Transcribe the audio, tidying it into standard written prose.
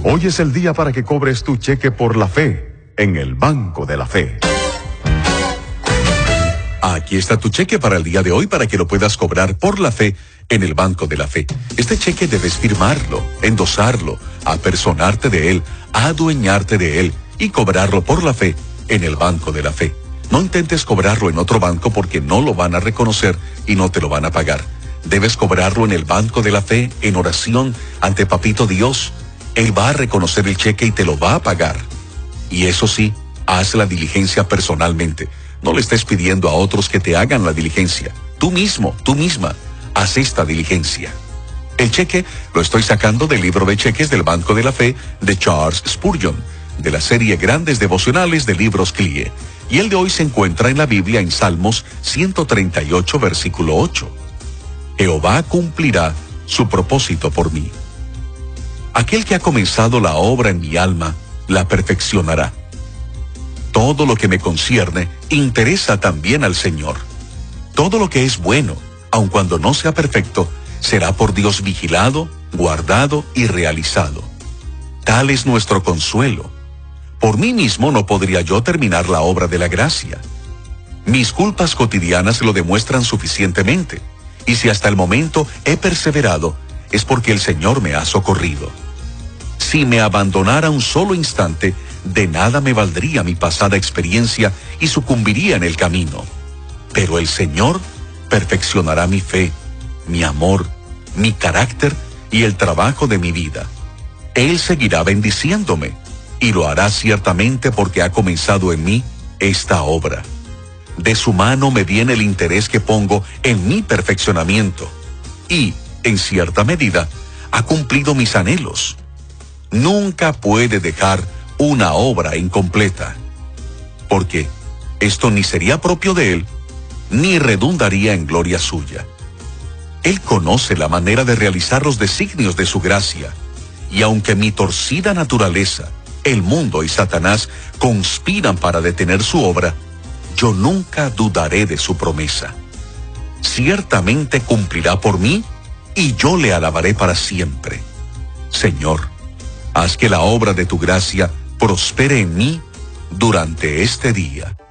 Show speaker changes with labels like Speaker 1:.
Speaker 1: Hoy es el día para que cobres tu cheque por la fe en el Banco de la Fe.
Speaker 2: Aquí está tu cheque para el día de hoy para que lo puedas cobrar por la fe en el Banco de la Fe. Este cheque debes firmarlo, endosarlo, apersonarte de él, adueñarte de él y cobrarlo por la fe en el Banco de la Fe. No intentes cobrarlo en otro banco porque no lo van a reconocer y no te lo van a pagar. Debes cobrarlo en el Banco de la Fe, en oración ante Papito Dios. Él va a reconocer el cheque y te lo va a pagar. Y eso sí, haz la diligencia personalmente. No le estés pidiendo a otros que te hagan la diligencia. Tú mismo, tú misma, haz esta diligencia. El cheque lo estoy sacando del libro de cheques del Banco de la Fe de Charles Spurgeon, de la serie Grandes Devocionales de Libros CLIE. Y el de hoy se encuentra en la Biblia en Salmos 138, versículo 8. Jehová cumplirá su propósito por mí. Aquel que ha comenzado la obra en mi alma, la perfeccionará. Todo lo que me concierne interesa también al Señor. Todo lo que es bueno, aun cuando no sea perfecto, será por Dios vigilado, guardado y realizado. Tal es nuestro consuelo. Por mí mismo no podría yo terminar la obra de la gracia. Mis culpas cotidianas lo demuestran suficientemente, y si hasta el momento he perseverado, es porque el Señor me ha socorrido. Si me abandonara un solo instante, de nada me valdría mi pasada experiencia y sucumbiría en el camino. Pero el Señor perfeccionará mi fe, mi amor, mi carácter y el trabajo de mi vida. Él seguirá bendiciéndome y lo hará ciertamente porque ha comenzado en mí esta obra. De su mano me viene el interés que pongo en mi perfeccionamiento y, en cierta medida, ha cumplido mis anhelos. Nunca puede dejar una obra incompleta, porque esto ni sería propio de él, ni redundaría en gloria suya. Él conoce la manera de realizar los designios de su gracia, y aunque mi torcida naturaleza, el mundo y Satanás conspiran para detener su obra, yo nunca dudaré de su promesa. Ciertamente cumplirá por mí, y yo le alabaré para siempre. Señor, haz que la obra de tu gracia prospere en mí durante este día.